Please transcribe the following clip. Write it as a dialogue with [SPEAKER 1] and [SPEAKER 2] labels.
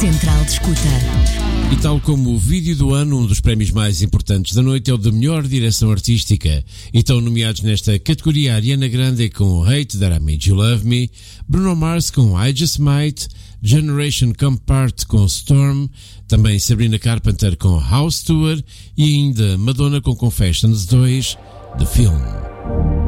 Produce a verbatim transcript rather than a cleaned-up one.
[SPEAKER 1] Central de Escuta.
[SPEAKER 2] E tal como o vídeo do ano, um dos prémios mais importantes da noite é o de melhor direção artística. E estão nomeados nesta categoria Ariana Grande com Hate That I Made You Love Me, Bruno Mars com I Just Might, Generation Come Part com Storm, também Sabrina Carpenter com House Tour e ainda Madonna com Confessions dois, The Film.